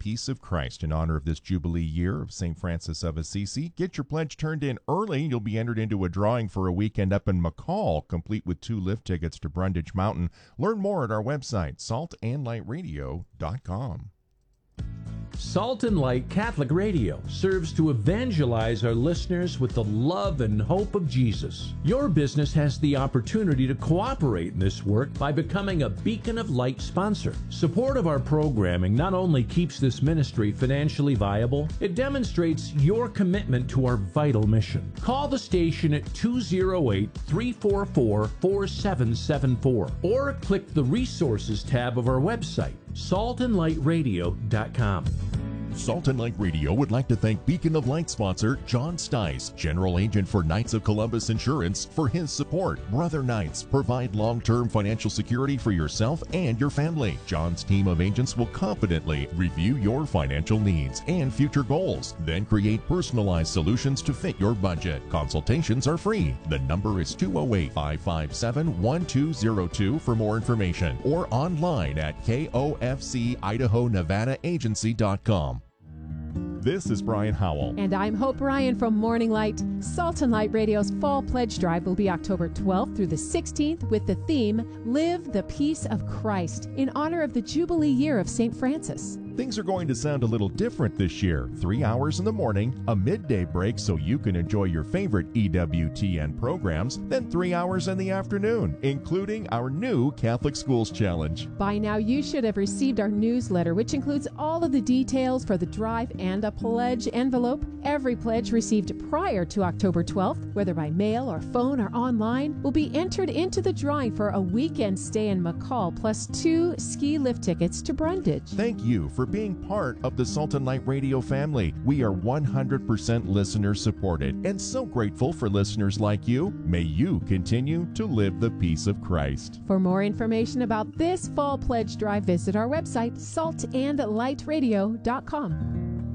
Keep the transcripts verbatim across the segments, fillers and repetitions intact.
Peace of Christ in honor of this Jubilee year of Saint Francis of Assisi. Get your pledge turned in early. You'll be entered into a drawing for a weekend up in McCall, complete with two lift tickets to Brundage Mountain. Learn more at our website, salt and light radio dot com. Salt and Light Catholic Radio serves to evangelize our listeners with the love and hope of Jesus. Your business has the opportunity to cooperate in this work by becoming a Beacon of Light sponsor. Support of our programming not only keeps this ministry financially viable, it demonstrates your commitment to our vital mission. Call the station at two oh eight, three four four, four seven seven four or click the Resources tab of our website, salt and light radio dot com. Salt and Light Radio would like to thank Beacon of Light sponsor John Stice, General Agent for Knights of Columbus Insurance, for his support. Brother Knights provide long-term financial security for yourself and your family. John's team of agents will confidently review your financial needs and future goals, then create personalized solutions to fit your budget. Consultations are free. The number is two oh eight, five five seven, one two oh two for more information, or online at K O F C Idaho Nevada Agency dot com. This is Brian Howell. And I'm Hope Ryan from Morning Light. Salt and Light Radio's Fall Pledge Drive will be October twelfth through the sixteenth with the theme, Live the Peace of Christ, in honor of the Jubilee year of Saint Francis. Things are going to sound a little different this year. Three hours in the morning, a midday break so you can enjoy your favorite E W T N programs, then three hours in the afternoon, including our new Catholic Schools Challenge. By now, you should have received our newsletter, which includes all of the details for the drive and a pledge envelope. Every pledge received prior to October twelfth, whether by mail or phone or online, will be entered into the drawing for a weekend stay in McCall, plus two ski lift tickets to Brundage. Thank you for being part of the Salt and Light Radio family. We are one hundred percent listener supported and so grateful for listeners like you. May you continue to live the peace of Christ. For more information about this fall pledge drive, visit our website, salt and light radio dot com.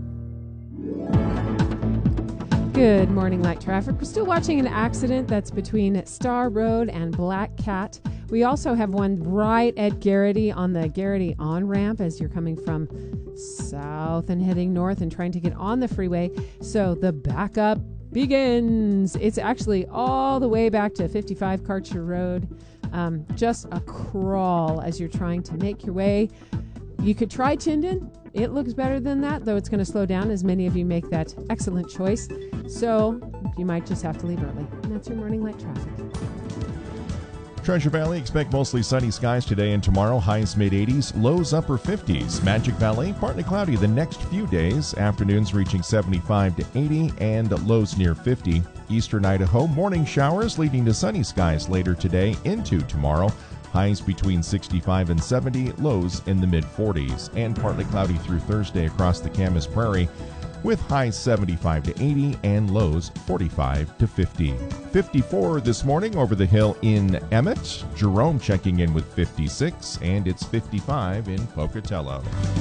Good morning, light traffic. We're still watching an accident that's between Star Road and Black Cat. We also have one right at Garrity on the Garrity on-ramp as you're coming from south and heading north and trying to get on the freeway. So the backup begins. It's actually all the way back to fifty-five Karcher Road. Um, just a crawl as you're trying to make your way. You could try Chinden. It looks better than that, though it's going to slow down as many of you make that excellent choice. So you might just have to leave early. And that's your morning light traffic. Treasure Valley, expect mostly sunny skies today and tomorrow. Highs mid eighties, lows upper fifties. Magic Valley, partly cloudy the next few days. Afternoons reaching seventy-five to eighty and lows near fifty. Eastern Idaho, morning showers leading to sunny skies later today into tomorrow. Highs between sixty-five and seventy, lows in the mid forties. And partly cloudy through Thursday across the Camas Prairie, with highs seventy-five to eighty and lows forty-five to fifty. fifty-four this morning over the hill in Emmett. Jerome checking in with fifty-six, and it's fifty-five in Pocatello.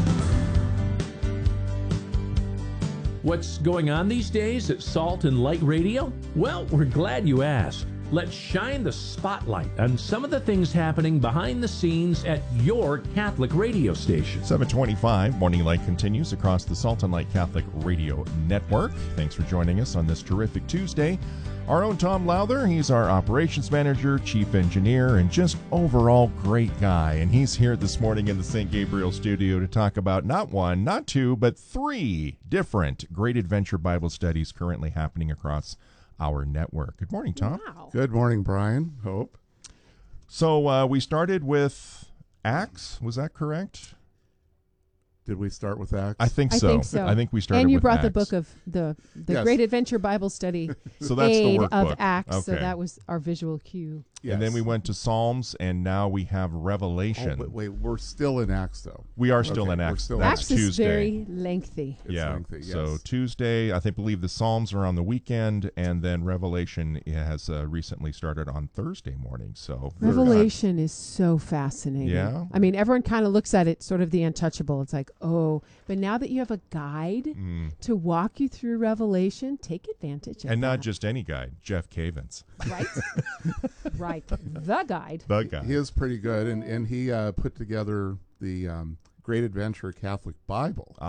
What's going on these days at Salt and Light Radio? Well, we're glad you asked. Let's shine the spotlight on some of the things happening behind the scenes at your Catholic radio station. seven twenty-five, Morning Light continues across the Salt and Light Catholic Radio Network. Thanks for joining us on this terrific Tuesday. Our own Tom Lowther, he's our operations manager, chief engineer, and just overall great guy. And he's here this morning in the Saint Gabriel studio to talk about not one, not two, but three different Great Adventure Bible studies currently happening across our network. Good morning, Tom. Wow. Good morning, Brian. Hope. So uh, we started with Acts. Was that correct? Did we start with Acts? I think I so. think so. I think we started And you with brought Acts. the book of the the Yes. Great Adventure Bible Study So that's the aid workbook. of Acts. So Okay. that was our visual cue. Yes. And then we went to Psalms, and now we have Revelation. Oh, wait, wait, we're still in Acts, though. We are still Okay, in we're Acts. still in That's Acts is Tuesday. very lengthy. It's yeah. lengthy, So yes. Tuesday, I think, believe the Psalms are on the weekend, and then Revelation has uh, recently started on Thursday morning. So Revelation is so fascinating. Yeah? I mean, everyone kind of looks at it sort of the untouchable. It's like, oh, but now that you have a guide Mm. to walk you through Revelation, take advantage of And not that. just any guy, Jeff Cavins, Right? Right. The guide. the guy. He is pretty good, and, and he uh, put together the um, Great Adventure Catholic Bible.